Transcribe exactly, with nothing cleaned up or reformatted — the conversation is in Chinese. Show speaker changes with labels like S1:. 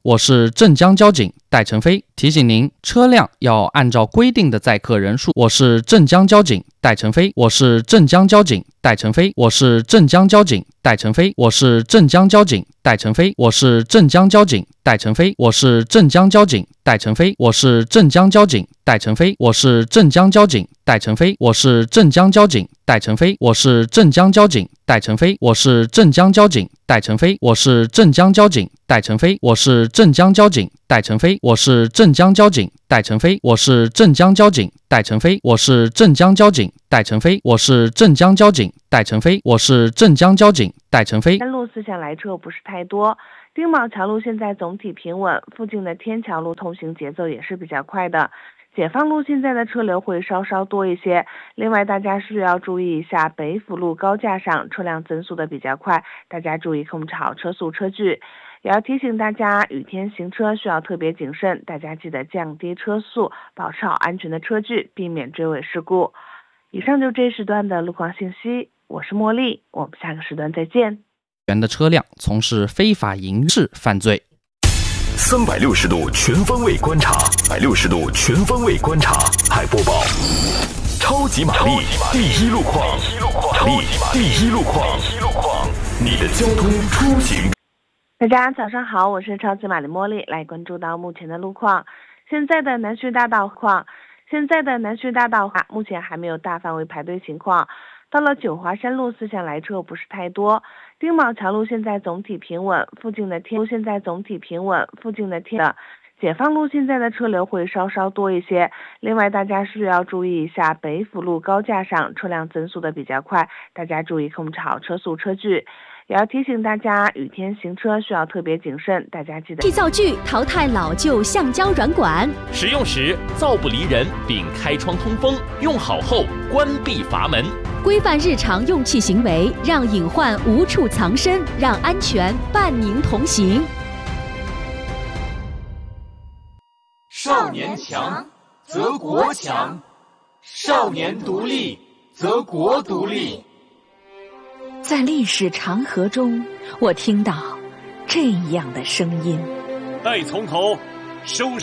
S1: 我是镇江交警戴成飞，提醒您，车辆要按照规定的载客人数。我是镇江交警戴成飞，我是镇江交警戴成飞，我是镇江交警戴成飞，我是镇江交警戴成飞，我是镇江交警戴成飞，我是镇江交警戴成飞，我是镇江交警戴成飞，我是镇江交警戴成飞，我是镇江交警戴成飞，我是镇江交警戴成飞，我是镇江交警戴成飞，我是镇江交警戴成飞，我是镇江交警戴成飞，我是镇江交警戴成飞，我是镇江交警戴成飞，我是镇江交警戴成飞，我是镇江交警戴成飞，我是镇江交警戴成飞。
S2: 山路四线来车不是太多，丁卯桥路现在总体平稳，附近的天桥路通行节奏也是比较快的。解放路现在的车流会稍稍多一些，另外大家需要注意一下北辅路高架上车辆增速的比较快，大家注意控制好车速车距。也要提醒大家，雨天行车需要特别谨慎，大家记得降低车速，保持好安全的车距，避免追尾事故。以上就这时段的路况信息，我是茉莉，我们下个时段再见。
S1: 员的车辆从事非法营事犯罪。
S3: 三百六十度全方位观察，三百六十度全方位观察，还播报超级玛丽第一路况，玛丽第一路况，你的交通出行。
S2: 大家早上好，我是超级玛丽茉莉，来关注到目前的路况。现在的南徐大道况，现在的南徐大道目前还没有大范围排队情况。到了九华山路四线来车不是太多，丁卯桥路现在总体平稳，附近的天路现在总体平稳，附近的天的解放路现在的车流会稍稍多一些。另外大家需要注意一下北辅路高架上车辆增速的比较快，大家注意控制好车速车距。也要提醒大家，雨天行车需要特别谨慎，大家记得。
S4: 造具淘汰老旧橡胶软管，
S5: 使用时灶不离人，并开窗通风，用好后关闭阀门。
S4: 规范日常用气行为，让隐患无处藏身，让安全伴您同行。
S6: 少年强则国强，少年独立则国独立。
S4: 在历史长河中，我听到这样的声音：
S5: 待从头收